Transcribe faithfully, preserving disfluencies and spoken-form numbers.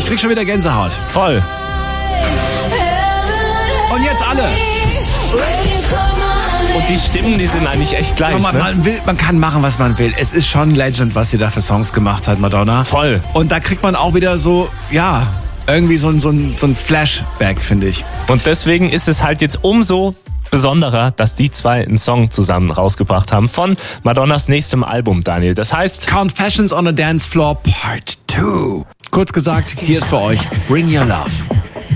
krieg schon wieder Gänsehaut. Voll. Und jetzt alle. Und die Stimmen, die sind eigentlich echt gleich, man, ne? man, will, man kann machen, was man will. Es ist schon Legend, was sie da für Songs gemacht hat, Madonna. Voll. Und da kriegt man auch wieder so, ja, irgendwie so ein, so ein, so ein Flashback, finde ich. Und deswegen ist es halt jetzt umso besonderer, dass die zwei einen Song zusammen rausgebracht haben von Madonnas nächstem Album, Daniel. Das heißt Confessions on a Dance Floor Part zwei. Kurz gesagt, hier ist für euch Bring Your Love.